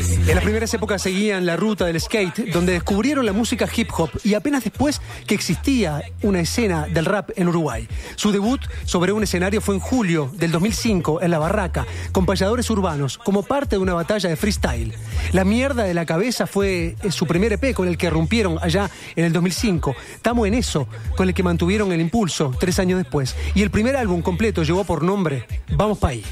En las primeras épocas seguían la ruta del skate, donde descubrieron la música hip hop y apenas después que existía una escena del rap en Uruguay. Su debut sobre un escenario fue en julio del 2005 en La Barraca, con payadores urbanos, como parte de una batalla de freestyle. La mierda de la cabeza fue su primer EP con el que rompieron allá en el 2005. Tamo en eso, con el que mantuvieron el impulso 3 años después. Y el primer álbum completo llevó por nombre Vamos Pa' Ahí.